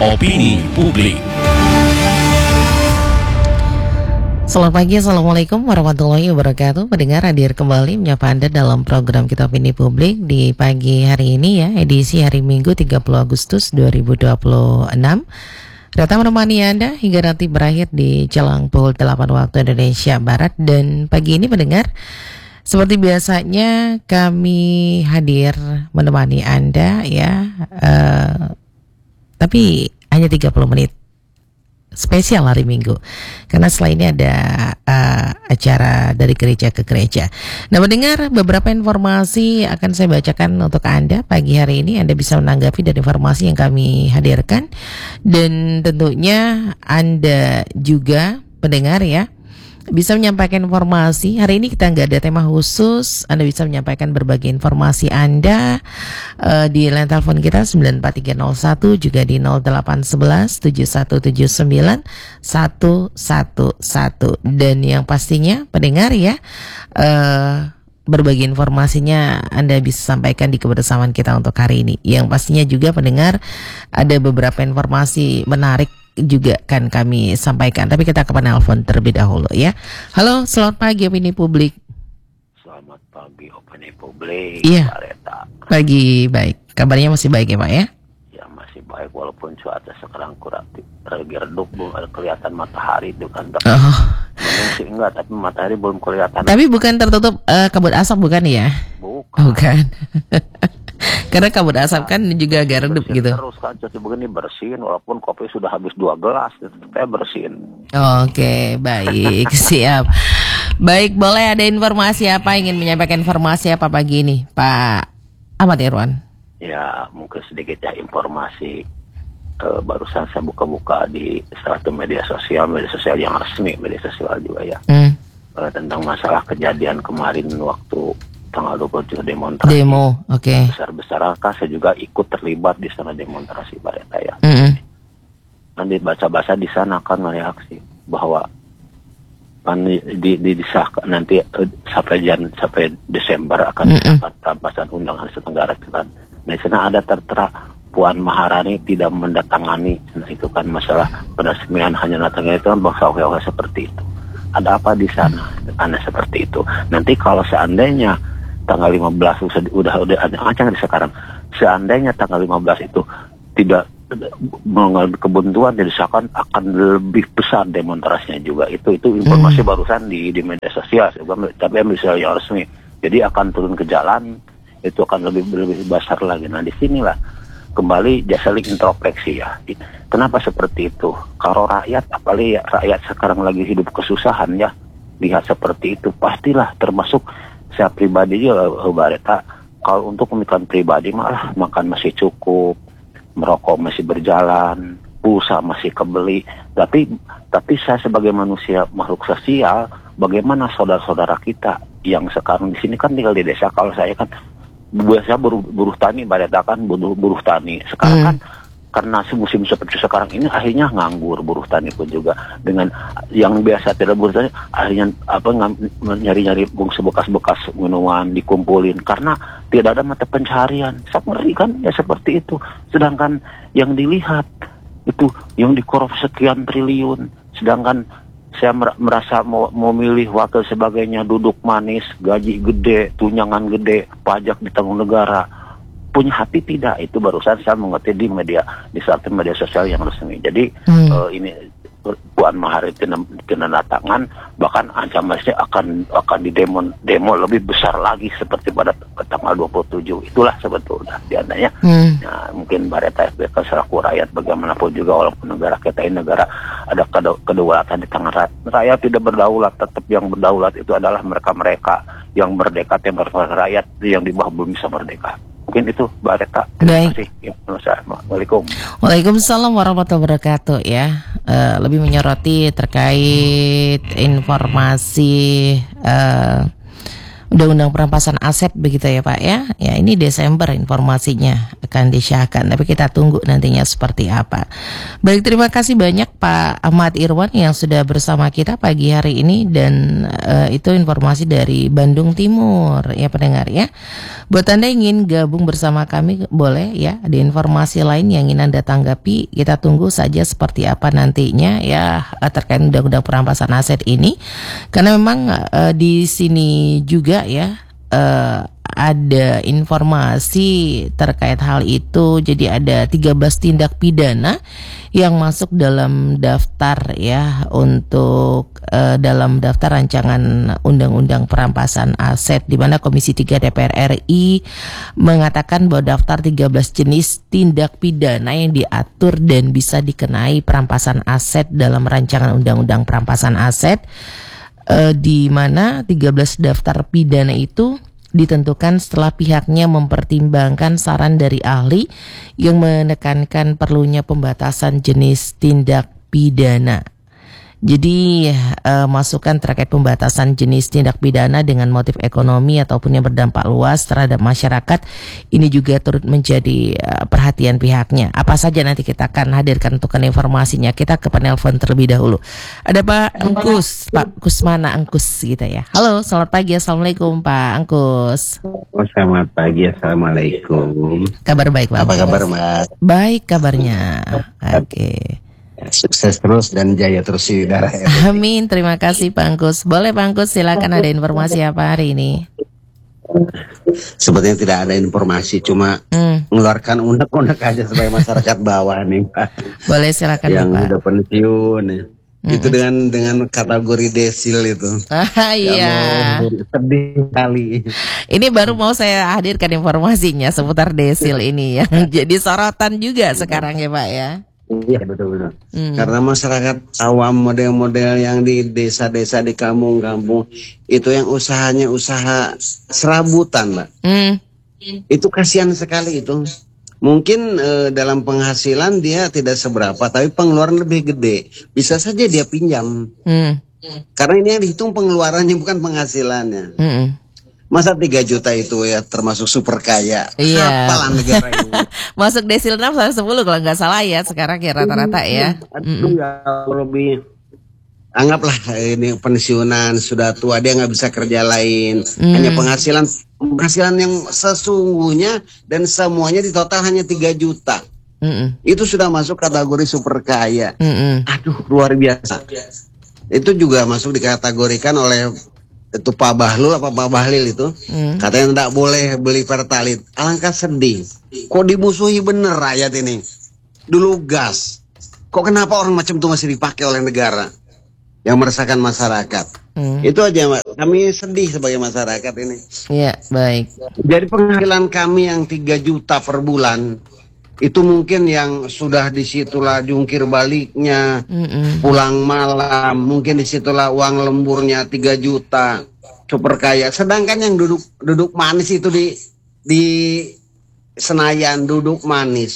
Opini Publik. Selamat pagi, Assalamualaikum warahmatullahi wabarakatuh. Pendengar, hadir kembali menyapa Anda dalam program kita Opini Publik di pagi hari ini ya, edisi hari Minggu 30 Agustus 2026. Datang menemani Anda hingga nanti berakhir di jelang pukul 8 waktu Indonesia Barat. Dan pagi ini pendengar, seperti biasanya kami hadir menemani Anda ya, tapi hanya 30 menit spesial hari Minggu, karena setelah ini ada acara dari gereja ke gereja. Nah, mendengar beberapa informasi akan saya bacakan untuk Anda pagi hari ini. Anda bisa menanggapi dari informasi yang kami hadirkan, dan tentunya Anda juga pendengar ya bisa menyampaikan informasi. Hari ini kita nggak ada tema khusus. Anda bisa menyampaikan berbagai informasi Anda di line telepon kita 94301, juga di 0811 7179 111. Dan yang pastinya pendengar ya, berbagi informasinya Anda bisa sampaikan di kebersamaan kita untuk hari ini. Yang pastinya juga pendengar, ada beberapa informasi menarik juga kan kami sampaikan, tapi kita ke penelpon terlebih dahulu ya. Halo, selamat pagi Opini Publik. Selamat pagi Opini Publik. Iya. Pak Reta. Pagi baik. Kabarnya masih baik ya Pak ya? Ya masih baik, walaupun cuaca sekarang kurang lagi redup, belum ada kelihatan matahari itu kan. Oh. Mendung sih enggak, tapi matahari belum kelihatan. Tapi bukan tertutup kabut asap bukan ya? Bukan. Karena kabut asap kan juga agak redup gitu. Terus kan cuci begini bersihin, walaupun kopi sudah habis 2 gelas, tetap bersihin. Oke, baik. Siap. Baik, boleh ada informasi apa, ingin menyampaikan informasi apa pagi ini Pak Ahmad Irwan? Ya, mungkin sedikit ya informasi. Barusan saya buka-buka di salah satu media sosial yang resmi, media sosial juga ya. Tentang masalah kejadian kemarin waktu tanggal 27 demonstrasi. Demo, oke. Besar-besaran kan saya juga ikut terlibat di sana demonstrasi Pak Reta ya. Nanti baca-baca di sana kan mereaksi bahwa kan disahkan nanti sampai Desember akan dapat rampasan undangan Tenggara kan. Di sana ada tertera Puan Maharani tidak mendatangani. Nah, itu kan masalah peresmian hanya datangnya itu kan bahwa seperti itu. Ada apa di sana? Karena seperti itu. Nanti kalau seandainya tanggal 15 udah ada macam di sekarang. Seandainya tanggal 15 itu tidak mengalami kebuntuan, disahkan akan lebih besar demonstrasinya juga. Itu informasi barusan di media sosial, tapi bisa yang resmi. Jadi akan turun ke jalan, itu akan lebih besar lagi. Nah, di sinilah kembali saling introspeksi ya. Kenapa seperti itu? Kalau rakyat, apalagi rakyat sekarang lagi hidup kesusahan ya, lihat seperti itu pastilah, termasuk saya pribadi juga Mbak Reta, kalau untuk pemikiran pribadi malah makan masih cukup, merokok masih berjalan, pulsa masih kebeli. Tapi saya sebagai manusia makhluk sosial, bagaimana saudara-saudara kita yang sekarang di sini kan tinggal di desa. Kalau saya kan biasa buruh tani, Mbak Reta kan buruh tani. Sekarang kan karena musim seperti sekarang ini akhirnya nganggur, buruh tani pun juga. Dengan yang biasa tidak buruh tani akhirnya nyari-nyari bekas-bekas minuman dikumpulin karena tidak ada mata pencaharian. Seperti kan ya seperti itu. Sedangkan yang dilihat itu yang dikorupsi sekian triliun, sedangkan saya merasa mau milih wakil sebagainya, duduk manis, gaji gede, tunjangan gede, pajak ditanggung negara. Punya hati tidak? Itu barusan saya mengerti di satu media sosial yang resmi. Jadi ini Puan Maharani kena tangan, bahkan ancamannya akan di demo lebih besar lagi seperti pada tanggal 27. Itulah sebetulnya diantaranya. Nah, mungkin Mbak Reta FBK selaku rakyat bagaimanapun juga, walaupun negara kita ini negara ada kedaulatan di tangan rakyat tidak berdaulat, tetap yang berdaulat itu adalah mereka yang merdeka, yang rakyat yang di bawah belum bisa merdeka. Mungkin itu Mbak Reta. Terima kasih. Assalamualaikum. Waalaikumsalam warahmatullahi wabarakatuh ya. Lebih menyoroti terkait informasi Undang-undang perampasan aset begitu ya Pak ya. Ya ini Desember informasinya akan disahkan. Tapi kita tunggu nantinya seperti apa. Baik, terima kasih banyak Pak Ahmad Irwan yang sudah bersama kita pagi hari ini. Dan itu informasi dari Bandung Timur ya pendengar ya. Buat Anda yang ingin gabung bersama kami boleh ya. Ada informasi lain yang ingin Anda tanggapi. Kita tunggu saja seperti apa nantinya ya terkait undang-undang perampasan aset ini. Karena memang di sini juga ya ada informasi terkait hal itu. Jadi ada 13 tindak pidana yang masuk dalam daftar ya untuk dalam daftar rancangan undang-undang perampasan aset, di mana Komisi 3 DPR RI mengatakan bahwa daftar 13 jenis tindak pidana yang diatur dan bisa dikenai perampasan aset dalam rancangan undang-undang perampasan aset, di mana 13 daftar pidana itu ditentukan setelah pihaknya mempertimbangkan saran dari ahli yang menekankan perlunya pembatasan jenis tindak pidana. Jadi masukan terkait pembatasan jenis tindak pidana dengan motif ekonomi ataupun yang berdampak luas terhadap masyarakat ini juga turut menjadi perhatian pihaknya. Apa saja nanti kita akan hadirkan untuk informasinya. Kita ke penelpon terlebih dahulu. Ada Pak Angkus, Pak Kusmana Angkus gitu ya. Halo, selamat pagi, assalamualaikum Pak Angkus. Selamat pagi, assalamualaikum. Kabar baik Pak. Apa kabar Mas? Baik kabarnya. Oke. Sukses terus dan jaya terus di daerah. Amin, terima kasih Pak Angkus. Boleh Pak Angkus, silakan, ada informasi apa hari ini? Sebetulnya tidak ada informasi, cuma mengeluarkan unek-unek aja supaya masyarakat bawah nih Pak. Boleh, silakan yang Pak. udah pensiun ya. Itu dengan kategori desil itu. Iya. Sedih kali. Ini baru mau saya hadirkan informasinya seputar desil ini yang jadi sorotan juga sekarang ya Pak ya. Iya betul-betul. Karena masyarakat awam model-model yang di desa-desa di kampung-kampung itu yang usahanya usaha serabutan, Mbak. Itu kasihan sekali itu. Mungkin dalam penghasilan dia tidak seberapa, tapi pengeluaran lebih gede. Bisa saja dia pinjam. Karena ini yang dihitung pengeluarannya bukan penghasilannya. Masa 3 juta itu ya termasuk super kaya. Iya. Apalah negara ini. Masuk desil 6 sampai 10 kalau nggak salah ya sekarang ya rata-rata ya. Aduh ya lebih. Anggaplah ini pensiunan sudah tua, dia nggak bisa kerja lain. Hanya penghasilan yang sesungguhnya dan semuanya di total hanya 3 juta. Itu sudah masuk kategori super kaya. Aduh luar biasa. Itu juga masuk dikategorikan oleh itu Pak Bahlul apa Pak Bahlil itu katanya tidak boleh beli pertalit. Alangkah sedih. Kok dimusuhi bener rakyat ini. Dulu gas. Kok kenapa orang macam itu masih dipakai oleh negara yang meresahkan masyarakat? Itu aja Mbak. Kami sedih sebagai masyarakat ini. Iya baik. Jadi penghasilan kami yang 3 juta per bulan itu mungkin yang sudah disitulah jungkir baliknya, pulang malam, mungkin disitulah uang lemburnya 3 juta, super kaya. Sedangkan yang duduk manis itu di Senayan duduk manis,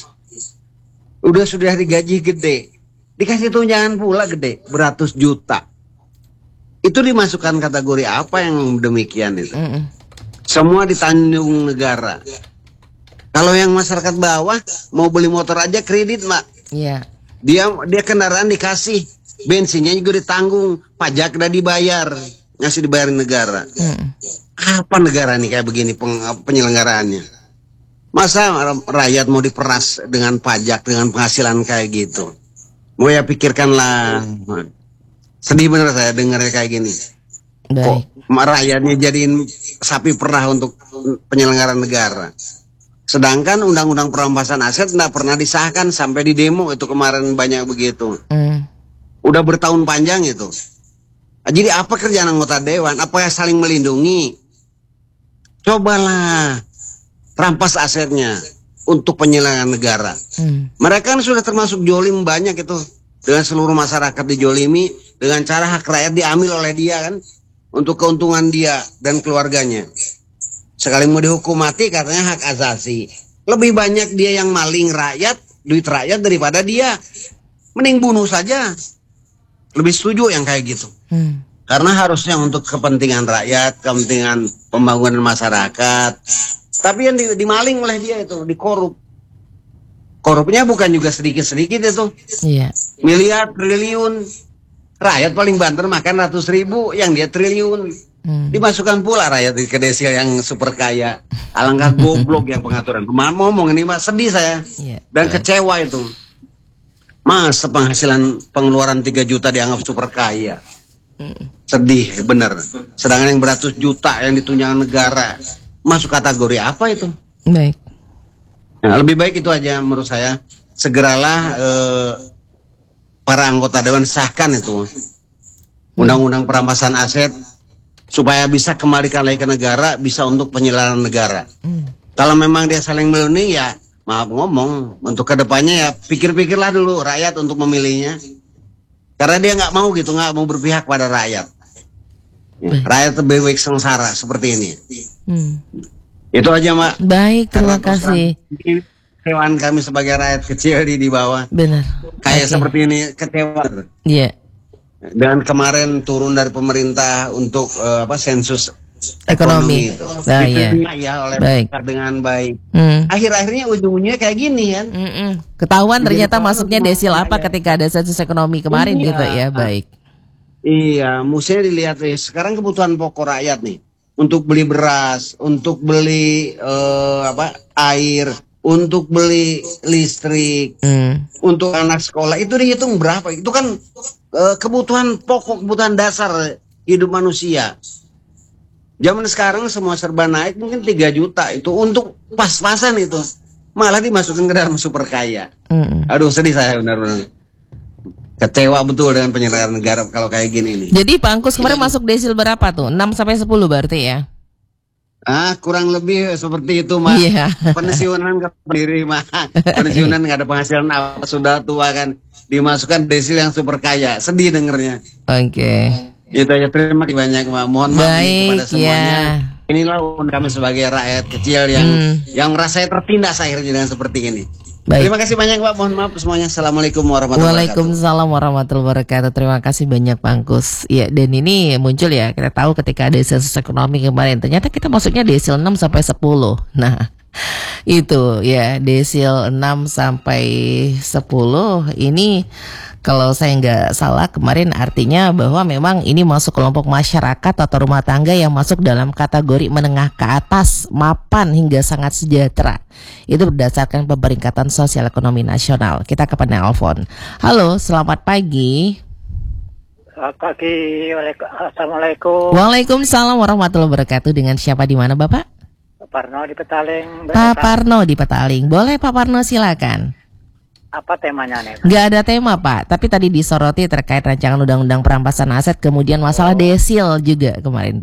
sudah digaji gede, dikasih tunjangan pula gede, beratus juta. Itu dimasukkan kategori apa yang demikian itu? Semua ditanggung negara. Kalau yang masyarakat bawah mau beli motor aja kredit, Mbak. Iya. Dia kendaraan dikasih, bensinnya juga ditanggung, pajak udah dibayar, ngasih dibayarin negara. Apa negara nih kayak begini penyelenggaraannya? Masa rakyat mau diperas dengan pajak, dengan penghasilan kayak gitu? Mau ya pikirkanlah. Sedih bener saya dengarnya kayak gini. Kok rakyatnya jadiin sapi perah untuk penyelenggaraan negara? Sedangkan undang-undang perampasan aset tidak pernah disahkan sampai di demo itu kemarin banyak begitu. Udah bertahun panjang itu. Jadi apa kerjaan anggota dewan? Apa yang saling melindungi? Cobalah rampas asetnya untuk penyelenggaraan negara. Mereka kan sudah termasuk jolim banyak itu. Dengan seluruh masyarakat dijolimi dengan cara hak rakyat diambil oleh dia kan untuk keuntungan dia dan keluarganya. Sekali mau dihukum mati katanya hak asasi. Lebih banyak dia yang maling rakyat, duit rakyat daripada dia. Mending bunuh saja. Lebih setuju yang kayak gitu. Karena harusnya untuk kepentingan rakyat, kepentingan pembangunan masyarakat. Tapi yang dimaling oleh dia itu, dikorup. Korupnya bukan juga sedikit-sedikit itu. Iya. Miliar, triliun. Rakyat paling banter makan ratus ribu, yang dia triliun. Dimasukkan pula rakyat ke desil yang super kaya. Alangkah goblok yang pengaturan. Ngomong ini Mas, sedih saya. Iya. Dan kecewa itu. Mas, penghasilan pengeluaran 3 juta dianggap super kaya. Sedih, bener. Sedangkan yang beratus juta yang ditunjangan negara, masuk kategori apa itu? Baik. Nah, lebih baik itu aja menurut saya. Segeralah para anggota dewan sahkan itu undang-undang perampasan aset supaya bisa kembalikan lagi ke negara, bisa untuk penyelenggaraan negara. Kalau memang dia saling melindungi, ya maaf ngomong, untuk kedepannya ya pikir-pikirlah dulu rakyat untuk memilihnya. Karena dia nggak mau gitu, nggak mau berpihak pada rakyat. Rakyat terbaik sengsara seperti ini. Itu aja, Mak. Baik, terima kasih. Kecewaan kami sebagai rakyat kecil di bawah. Benar. Kayak seperti ini, kecewa. Iya. Dan kemarin turun dari pemerintah untuk sensus Ekonomi. itu. Nah, iya. Diterima ya oleh Baik. masyarakat dengan baik. Hmm. Akhir-akhirnya ujung-ujungnya kayak gini kan. Ketahuan Jadi ternyata kalau masuknya mau desil apa kayak- ketika ada sensus ekonomi kemarin Iya. gitu ya. Baik. Iya, mestinya dilihat nih. Sekarang kebutuhan pokok rakyat nih, untuk beli beras, untuk beli air, untuk beli listrik, untuk anak sekolah, itu dihitung berapa? Itu kan kebutuhan pokok, kebutuhan dasar hidup manusia. Zaman sekarang semua serba naik, mungkin 3 juta itu untuk pas-pasan itu. Malah dimasukin ke dalam super kaya. Aduh, sedih saya benar-benar. Kecewa betul dengan penyelenggaraan negara kalau kayak gini nih. Jadi Pak Angkus kemarin masuk desil berapa tuh? 6 sampai 10 berarti ya? Kurang lebih seperti itu, Mak. Iya. Pensiunan ke diri, Mak. Pensiunan nggak ada penghasilan apa, sudah tua kan. Dimasukkan desil yang super kaya. Sedih dengernya. Oke. Itu aja, terima kasih banyak, Mak. Mohon maaf nih Baik, kepada semuanya. ya. Inilah kami sebagai rakyat kecil yang merasa tertindas akhirnya dengan seperti ini. Baik. Terima kasih banyak, Pak. Mohon maaf semuanya. Assalamualaikum warahmatullahi wabarakatuh. Waalaikumsalam warahmatullahi wabarakatuh. Terima kasih banyak Pak Angkus. Ya, dan ini muncul ya, kita tahu ketika ada sensus ekonomi kemarin, ternyata kita masuknya desil 6 sampai 10. Nah, itu ya, desil 6 sampai 10 ini kalau saya nggak salah kemarin artinya bahwa memang ini masuk kelompok masyarakat atau rumah tangga yang masuk dalam kategori menengah ke atas, mapan hingga sangat sejahtera. Itu berdasarkan pemeringkatan sosial ekonomi nasional. Kita ke penelpon. Halo, selamat pagi. Selamat pagi, Assalamualaikum. Waalaikumsalam warahmatullahi wabarakatuh. Dengan siapa di mana Bapak? Pak Parno di Petaling. Pak Parno di Petaling. Boleh Pak Parno, silakan. Apa temanya nih? Nggak ada tema Pak, tapi tadi disoroti terkait rancangan undang-undang perampasan aset, kemudian masalah desil juga kemarin.